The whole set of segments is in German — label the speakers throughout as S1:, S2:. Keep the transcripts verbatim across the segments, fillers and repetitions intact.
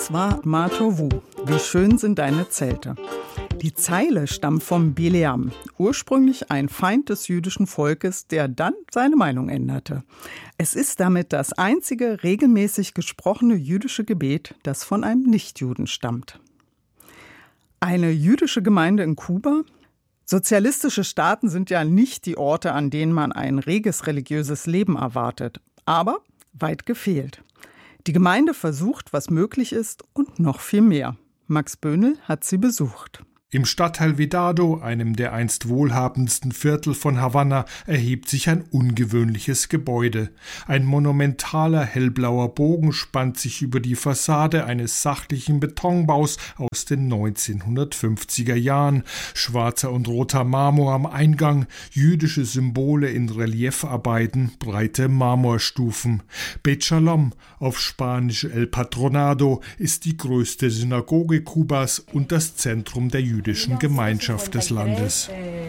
S1: Das war Ma Tovu. Wie schön sind deine Zelte. Die Zeile stammt vom Bileam, ursprünglich ein Feind des jüdischen Volkes, der dann seine Meinung änderte. Es ist damit das einzige regelmäßig gesprochene jüdische Gebet, das von einem Nichtjuden stammt. Eine jüdische Gemeinde in Kuba? Sozialistische Staaten sind ja nicht die Orte, an denen man ein reges religiöses Leben erwartet. Aber weit gefehlt. Die Gemeinde versucht, was möglich ist und noch viel mehr. Max Böhnel hat sie besucht.
S2: Im Stadtteil Vedado, einem der einst wohlhabendsten Viertel von Havanna, erhebt sich ein ungewöhnliches Gebäude. Ein monumentaler hellblauer Bogen spannt sich über die Fassade eines sachlichen Betonbaus aus den neunzehnhundertfünfziger Jahren. Schwarzer und roter Marmor am Eingang, jüdische Symbole in Reliefarbeiten, breite Marmorstufen. Bet Shalom, auf Spanisch El Patronado, ist die größte Synagoge Kubas und das Zentrum der jüdischen Gemeinschaft des Landes.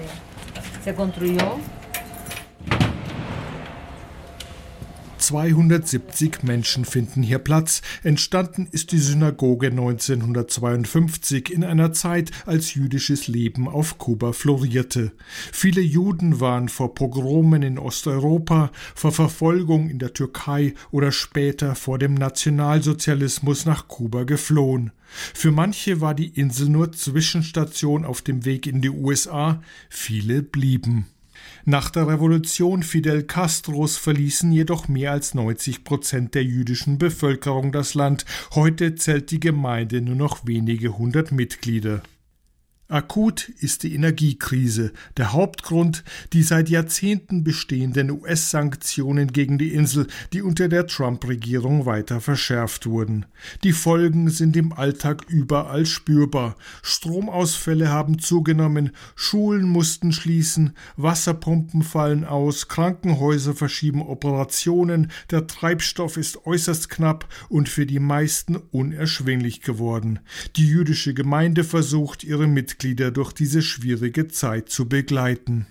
S2: zweihundertsiebzig Menschen finden hier Platz. Entstanden ist die Synagoge neunzehnhundertzweiundfünfzig in einer Zeit, als jüdisches Leben auf Kuba florierte. Viele Juden waren vor Pogromen in Osteuropa, vor Verfolgung in der Türkei oder später vor dem Nationalsozialismus nach Kuba geflohen. Für manche war die Insel nur Zwischenstation auf dem Weg in die U S A, viele blieben. Nach der Revolution Fidel Castros verließen jedoch mehr als neunzig Prozent der jüdischen Bevölkerung das Land. Heute zählt die Gemeinde nur noch wenige hundert Mitglieder. Akut ist die Energiekrise. Der Hauptgrund, die seit Jahrzehnten bestehenden U S-Sanktionen gegen die Insel, die unter der Trump-Regierung weiter verschärft wurden. Die Folgen sind im Alltag überall spürbar. Stromausfälle haben zugenommen, Schulen mussten schließen, Wasserpumpen fallen aus, Krankenhäuser verschieben Operationen, der Treibstoff ist äußerst knapp und für die meisten unerschwinglich geworden. Die jüdische Gemeinde versucht, ihre Mitglieder Mitglieder durch diese schwierige Zeit zu begleiten.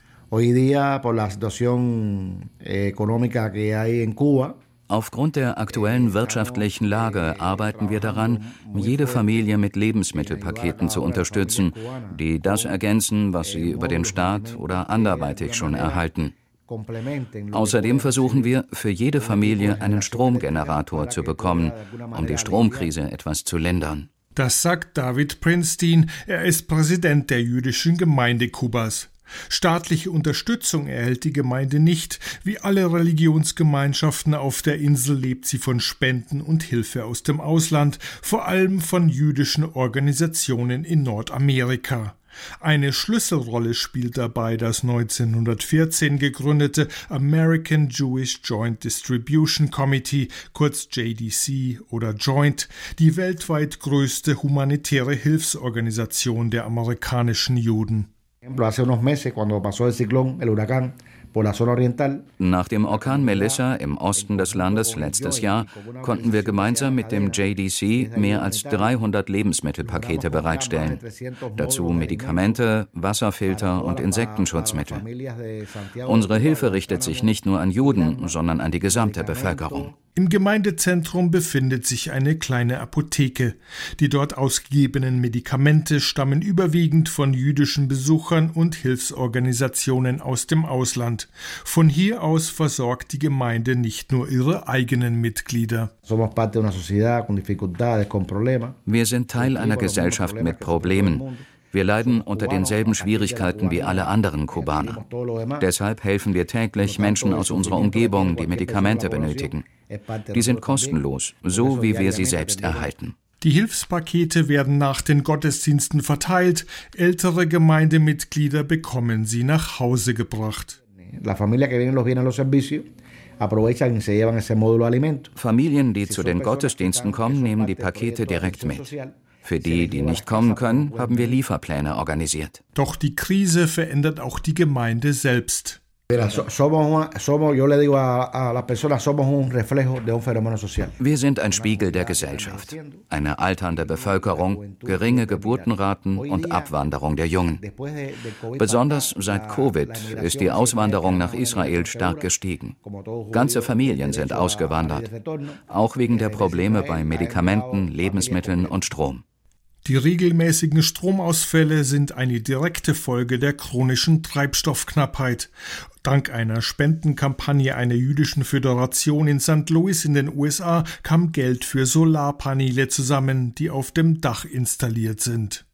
S3: Aufgrund der aktuellen wirtschaftlichen Lage arbeiten wir daran, jede Familie mit Lebensmittelpaketen zu unterstützen, die das ergänzen, was sie über den Staat oder anderweitig schon erhalten. Außerdem versuchen wir, für jede Familie einen Stromgenerator zu bekommen, um die Stromkrise etwas zu lindern.
S2: Das sagt David Prinstein, er ist Präsident der jüdischen Gemeinde Kubas. Staatliche Unterstützung erhält die Gemeinde nicht. Wie alle Religionsgemeinschaften auf der Insel lebt sie von Spenden und Hilfe aus dem Ausland, vor allem von jüdischen Organisationen in Nordamerika. Eine Schlüsselrolle spielt dabei das neunzehnhundertvierzehn gegründete American Jewish Joint Distribution Committee, kurz J D C oder Joint, die weltweit größte humanitäre Hilfsorganisation der amerikanischen Juden.
S3: Nach dem Orkan Melissa im Osten des Landes letztes Jahr konnten wir gemeinsam mit dem J D C mehr als dreihundert Lebensmittelpakete bereitstellen. Dazu Medikamente, Wasserfilter und Insektenschutzmittel. Unsere Hilfe richtet sich nicht nur an Juden, sondern an die gesamte Bevölkerung.
S2: Im Gemeindezentrum befindet sich eine kleine Apotheke. Die dort ausgegebenen Medikamente stammen überwiegend von jüdischen Besuchern und Hilfsorganisationen aus dem Ausland. Von hier aus versorgt die Gemeinde nicht nur ihre eigenen Mitglieder.
S3: Wir sind Teil einer Gesellschaft mit Problemen. Wir leiden unter denselben Schwierigkeiten wie alle anderen Kubaner. Deshalb helfen wir täglich Menschen aus unserer Umgebung, die Medikamente benötigen. Die sind kostenlos, so wie wir sie selbst erhalten.
S2: Die Hilfspakete werden nach den Gottesdiensten verteilt. Ältere Gemeindemitglieder bekommen sie nach Hause gebracht.
S3: Familien, die zu den Gottesdiensten kommen, nehmen die Pakete direkt mit. Für die, die nicht kommen können, haben wir Lieferpläne organisiert.
S2: Doch die Krise verändert auch die Gemeinde selbst.
S3: Wir sind ein Spiegel der Gesellschaft. Eine alternde Bevölkerung, geringe Geburtenraten und Abwanderung der Jungen. Besonders seit Covid ist die Auswanderung nach Israel stark gestiegen. Ganze Familien sind ausgewandert, auch wegen der Probleme bei Medikamenten, Lebensmitteln und Strom.
S2: Die regelmäßigen Stromausfälle sind eine direkte Folge der chronischen Treibstoffknappheit. Dank einer Spendenkampagne einer jüdischen Föderation in Sankt Louis in den U S A kam Geld für Solarpaneele zusammen, die auf dem Dach installiert sind.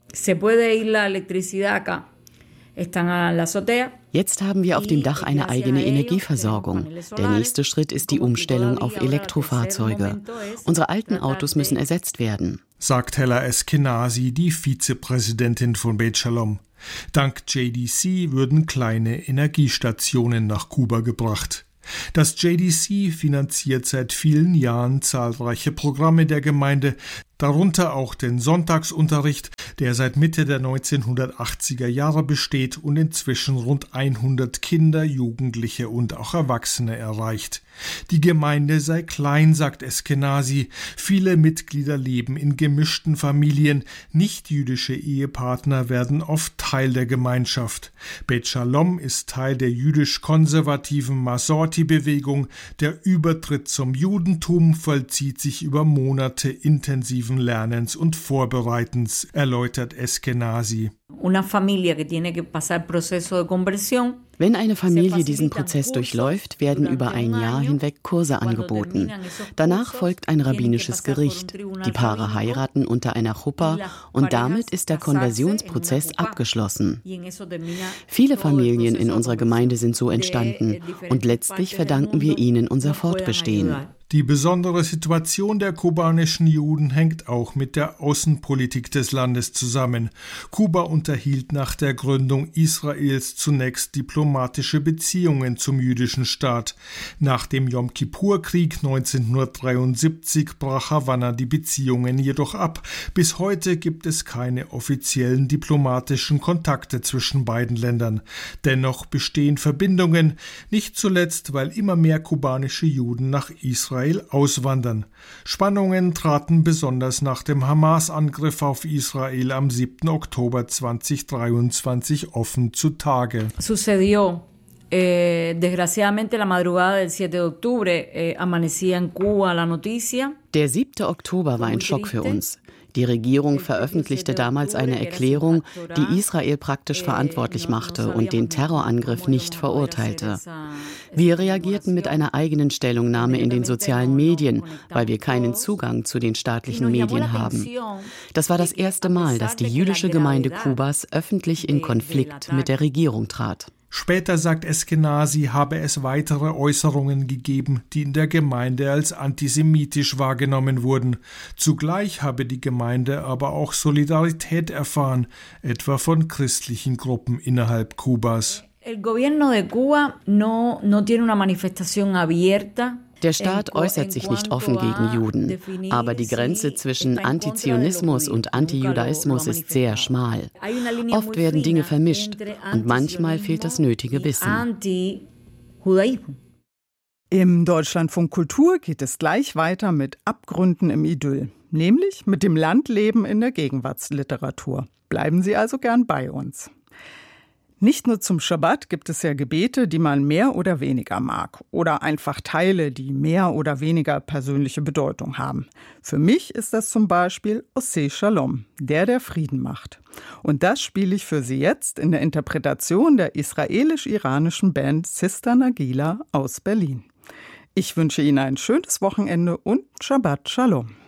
S4: Jetzt haben wir auf dem Dach eine eigene Energieversorgung. Der nächste Schritt ist die Umstellung auf Elektrofahrzeuge. Unsere alten Autos müssen ersetzt werden,
S2: sagt Hella Eskenazi, die Vizepräsidentin von Beit Shalom. Dank J D C würden kleine Energiestationen nach Kuba gebracht. Das J D C finanziert seit vielen Jahren zahlreiche Programme der Gemeinde, darunter auch den Sonntagsunterricht, der seit Mitte der neunzehnhundertachtziger Jahre besteht und inzwischen rund hundert Kinder, Jugendliche und auch Erwachsene erreicht. Die Gemeinde sei klein, sagt Eskenazi. Viele Mitglieder leben in gemischten Familien. Nichtjüdische Ehepartner werden oft Teil der Gemeinschaft. Beit Shalom ist Teil der jüdisch-konservativen Masorti-Bewegung. Der Übertritt zum Judentum vollzieht sich über Monate intensiven Lernens und Vorbereitens, erläutert Eskenazi.
S4: Wenn eine Familie diesen Prozess durchläuft, werden über ein Jahr hinweg Kurse angeboten. Danach folgt ein rabbinisches Gericht. Die Paare heiraten unter einer Chuppa und damit ist der Konversionsprozess abgeschlossen. Viele Familien in unserer Gemeinde sind so entstanden und letztlich verdanken wir ihnen unser Fortbestehen.
S2: Die besondere Situation der kubanischen Juden hängt auch mit der Außenpolitik des Landes zusammen. Kuba unterhielt nach der Gründung Israels zunächst diplomatische Beziehungen zum jüdischen Staat. Nach dem Jom-Kippur-Krieg neunzehnhundertdreiundsiebzig brach Havanna die Beziehungen jedoch ab. Bis heute gibt es keine offiziellen diplomatischen Kontakte zwischen beiden Ländern. Dennoch bestehen Verbindungen, nicht zuletzt, weil immer mehr kubanische Juden nach Israel auswandern. Spannungen traten besonders nach dem Hamas-Angriff auf Israel am siebten Oktober zweitausenddreiundzwanzig offen zutage.
S5: Sucedió. Eh, desgraciadamente la madrugada del siete de octubre eh, amanecía en Cuba la noticia.
S4: Der siebte Oktober war ein Schock für uns. Die Regierung veröffentlichte damals eine Erklärung, die Israel praktisch verantwortlich machte und den Terrorangriff nicht verurteilte. Wir reagierten mit einer eigenen Stellungnahme in den sozialen Medien, weil wir keinen Zugang zu den staatlichen Medien haben. Das war das erste Mal, dass die jüdische Gemeinde Kubas öffentlich in Konflikt mit der Regierung trat.
S2: Später sagt Eskenazi, habe es weitere Äußerungen gegeben, die in der Gemeinde als antisemitisch wahrgenommen wurden. Zugleich habe die Gemeinde aber auch Solidarität erfahren, etwa von christlichen Gruppen innerhalb Kubas.
S5: El gobierno de Cuba no, no tiene una manifestación abierta.
S4: Der Staat äußert sich nicht offen gegen Juden, aber die Grenze zwischen Antizionismus und Antijudaismus ist sehr schmal. Oft werden Dinge vermischt und manchmal fehlt das nötige Wissen.
S1: Im Deutschlandfunk Kultur geht es gleich weiter mit Abgründen im Idyll, nämlich mit dem Landleben in der Gegenwartsliteratur. Bleiben Sie also gern bei uns. Nicht nur zum Schabbat gibt es ja Gebete, die man mehr oder weniger mag oder einfach Teile, die mehr oder weniger persönliche Bedeutung haben. Für mich ist das zum Beispiel Oseh Shalom, der der Frieden macht. Und das spiele ich für Sie jetzt in der Interpretation der israelisch-iranischen Band Sister Nagila aus Berlin. Ich wünsche Ihnen ein schönes Wochenende und Shabbat Shalom.